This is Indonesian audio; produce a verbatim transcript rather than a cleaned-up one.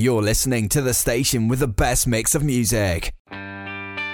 You're listening to the station with the best mix of music.